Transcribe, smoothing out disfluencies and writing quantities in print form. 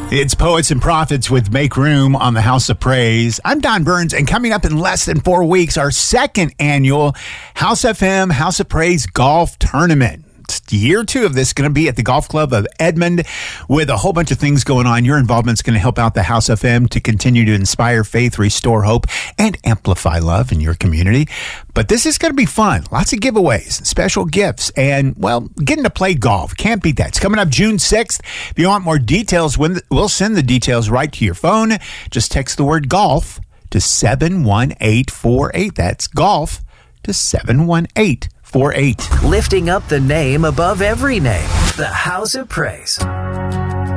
It's Poets and Prophets with Make Room on the House of Praise. I'm Don Burns, and coming up in less than 4 weeks, our second annual House FM House of Praise Golf Tournament. It's year 2 of this, going to be at the Golf Club of Edmond with a whole bunch of things going on. Your involvement's going to help out the House FM to continue to inspire faith, restore hope, and amplify love in your community. But this is going to be fun. Lots of giveaways, special gifts, and, well, getting to play golf. Can't beat that. It's coming up June 6th. If you want more details, we'll send the details right to your phone. Just text the word golf to 71848. That's golf to 71848. Lifting up the name above every name. The House of Praise.